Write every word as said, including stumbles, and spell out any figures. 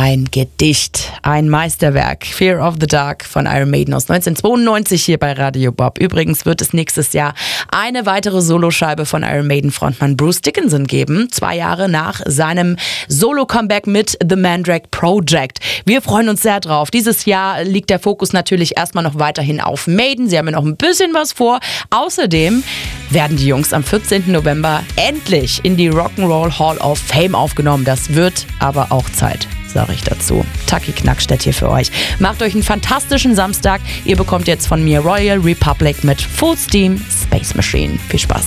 Ein Gedicht, ein Meisterwerk. Fear of the Dark von Iron Maiden aus neunzehnhundertzweiundneunzig hier bei Radio Bob. Übrigens wird es nächstes Jahr eine weitere Soloscheibe von Iron Maiden Frontmann Bruce Dickinson geben. Zwei Jahre nach seinem Solo-Comeback mit The Mandrake Project. Wir freuen uns sehr drauf. Dieses Jahr liegt der Fokus natürlich erstmal noch weiterhin auf Maiden. Sie haben ja noch ein bisschen was vor. Außerdem werden die Jungs am vierzehnten November endlich in die Rock'n'Roll Hall of Fame aufgenommen. Das wird aber auch Zeit, sage ich dazu. Taki Knackstedt hier für euch. Macht euch einen fantastischen Samstag. Ihr bekommt jetzt von mir Royal Republic mit Full Steam Space Machine. Viel Spaß.